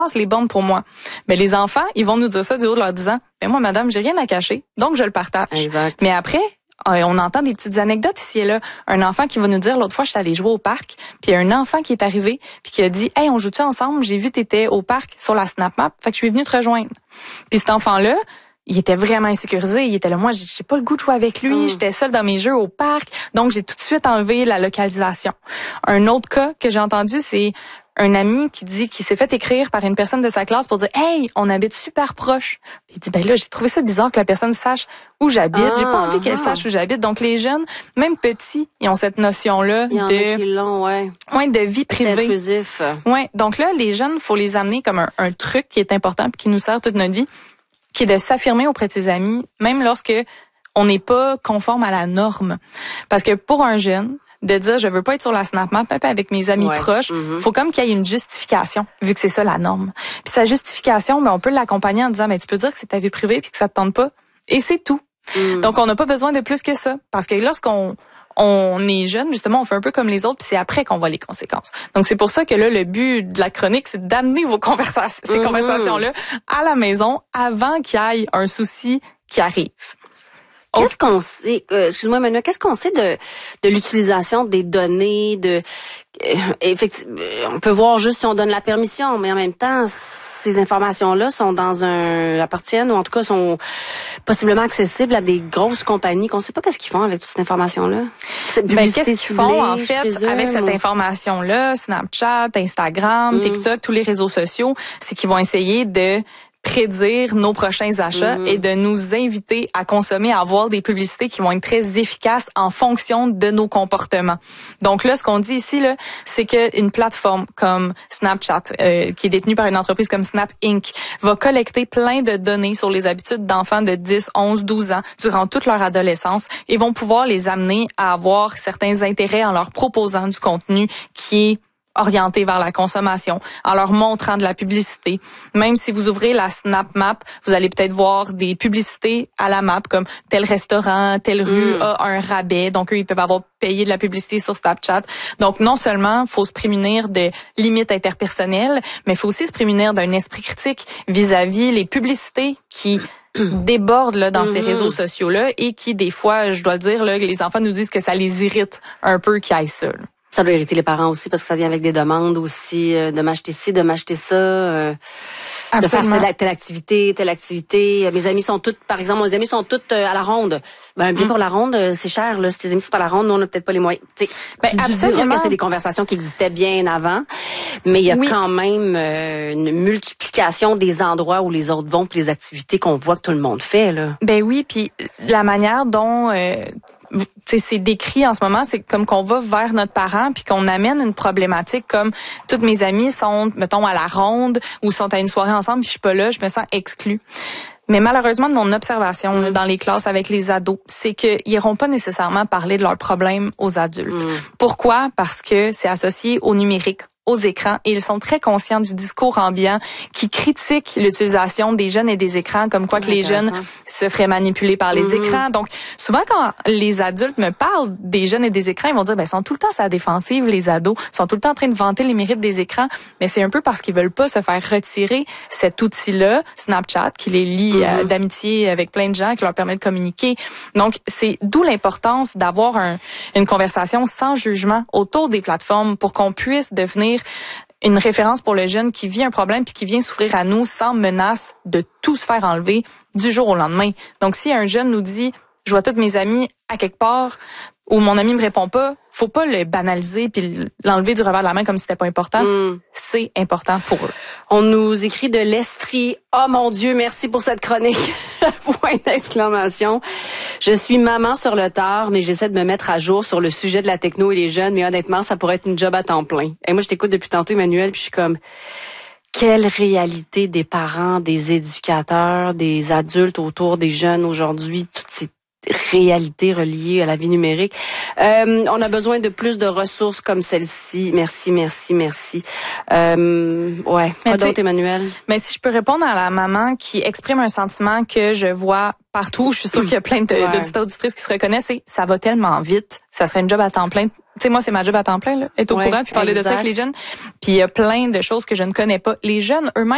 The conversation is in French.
les bornes pour moi. Mais les enfants, ils vont nous dire ça du haut de leur 10 ans. Mais moi, madame, j'ai rien à cacher, donc je le partage. Exact. Mais après, on entend des petites anecdotes ici et là. Un enfant qui va nous dire, l'autre fois, je suis allée jouer au parc, puis il y a un enfant qui est arrivé, puis qui a dit, hey, on joue-tu ensemble? J'ai vu t'étais au parc sur la Snap Map, fait que je suis venue te rejoindre. Puis cet enfant-là, il était vraiment insécurisé. Il était là, moi, j'ai pas le goût de jouer avec lui. J'étais seule dans mes jeux au parc, donc j'ai tout de suite enlevé la localisation. Un autre cas que j'ai entendu, c'est un ami qui dit qu'il s'est fait écrire par une personne de sa classe pour dire « Hey, on habite super proche. » Il dit « Ben là, j'ai trouvé ça bizarre que la personne sache où j'habite. J'ai pas envie qu'elle sache où j'habite. » Donc les jeunes, même petits, ils ont cette notion-là de vie privée. C'est intrusif. Ouais. Donc là, les jeunes, faut les amener comme un truc qui est important puis qui nous sert toute notre vie, qui est de s'affirmer auprès de ses amis, même lorsque on n'est pas conforme à la norme. Parce que pour un jeune, de dire je veux pas être sur la Snap Map avec mes amis proches, faut comme qu'il y ait une justification vu que c'est ça la norme. Puis sa justification, on peut l'accompagner en disant mais tu peux dire que c'est ta vie privée puis que ça te tente pas et c'est tout. Donc on n'a pas besoin de plus que ça parce que lorsqu'on est jeune, justement, on fait un peu comme les autres, puis c'est après qu'on voit les conséquences. Donc c'est pour ça que là le but de la chronique, c'est d'amener vos conversations, ces conversations-là à la maison avant qu'il y ait un souci qui arrive. Qu'est-ce qu'on sait, excuse-moi Emmanuel, qu'est-ce qu'on sait de l'utilisation des données, effectivement, on peut voir juste si on donne la permission, mais en même temps, ces informations-là appartiennent ou en tout cas sont possiblement accessibles à des grosses compagnies qu'on sait pas qu'est-ce qu'ils font avec toute cette information-là. Qu'est-ce qu'ils font en fait avec cette information-là, Snapchat, Instagram, TikTok, tous les réseaux sociaux, c'est qu'ils vont essayer de prédire nos prochains achats et de nous inviter à consommer, à avoir des publicités qui vont être très efficaces en fonction de nos comportements. Donc là, ce qu'on dit ici, là, c'est qu'une plateforme comme Snapchat, qui est détenue par une entreprise comme Snap Inc., va collecter plein de données sur les habitudes d'enfants de 10, 11, 12 ans durant toute leur adolescence et vont pouvoir les amener à avoir certains intérêts en leur proposant du contenu qui est orientés vers la consommation, en leur montrant de la publicité. Même si vous ouvrez la Snap Map, vous allez peut-être voir des publicités à la map comme tel restaurant, telle rue a un rabais. Donc eux, ils peuvent avoir payé de la publicité sur Snapchat. Donc non seulement faut se prémunir de limites interpersonnelles, mais il faut aussi se prémunir d'un esprit critique vis-à-vis les publicités qui débordent là dans ces réseaux sociaux-là et qui, des fois, je dois dire, là, les enfants nous disent que ça les irrite un peu qu'il y ait ça. Ça doit irriter les parents aussi parce que ça vient avec des demandes aussi de m'acheter ci, de m'acheter ça, de faire telle activité. Mes amis sont toutes, par exemple, mes amis sont toutes à la ronde. Bien pour la ronde, c'est cher là. Si tes amis sont à la ronde, nous on a peut-être pas les moyens. Tu diras que c'est des conversations qui existaient bien avant, mais il y a quand même une multiplication des endroits où les autres vont, puis les activités qu'on voit que tout le monde fait là. Ben oui, puis la manière dont c'est décrit en ce moment, c'est comme qu'on va vers notre parent puis qu'on amène une problématique comme toutes mes amies sont, mettons, à la ronde ou sont à une soirée ensemble puis je suis pas là, je me sens exclue. Mais malheureusement, de mon observation là, dans les classes avec les ados, c'est qu'ils n'iront pas nécessairement parler de leurs problèmes aux adultes. Pourquoi? Parce que c'est associé au numérique, aux écrans, et ils sont très conscients du discours ambiant qui critique l'utilisation des jeunes et des écrans, comme quoi que les jeunes se feraient manipuler par les écrans. Donc, souvent, quand les adultes me parlent des jeunes et des écrans, ils vont dire, ils sont tout le temps à la défensive, les ados, sont tout le temps en train de vanter les mérites des écrans, mais c'est un peu parce qu'ils veulent pas se faire retirer cet outil-là, Snapchat, qui les lie d'amitié avec plein de gens, qui leur permet de communiquer. Donc, c'est d'où l'importance d'avoir une conversation sans jugement autour des plateformes pour qu'on puisse devenir une référence pour le jeune qui vit un problème puis qui vient s'ouvrir à nous sans menace de tout se faire enlever du jour au lendemain. Donc, si un jeune nous dit « je vois tous mes amis à quelque part » ou « mon ami me répond pas », faut pas le banaliser puis l'enlever du revers de la main comme si c'était pas important. C'est important pour eux. On nous écrit de l'Estrie. Oh mon Dieu, merci pour cette chronique. Point d'exclamation. Je suis maman sur le tard, mais j'essaie de me mettre à jour sur le sujet de la techno et les jeunes, mais honnêtement, ça pourrait être une job à temps plein. Et moi, je t'écoute depuis tantôt, Emmanuel, puis je suis comme, quelle réalité des parents, des éducateurs, des adultes autour des jeunes aujourd'hui, toutes ces réalités reliées à la vie numérique. On a besoin de plus de ressources comme celle-ci. Merci. Quoi d'autre, Emmanuel? Mais si je peux répondre à la maman qui exprime un sentiment que je vois partout, je suis sûre qu'il y a plein d'auditeurs, auditrices qui se reconnaissent, et ça va tellement vite, ça serait une job à temps plein. Tu sais, moi, c'est ma job à temps plein, là, être au courant puis parler de ça avec les jeunes. Puis il y a plein de choses que je ne connais pas. Les jeunes eux-mêmes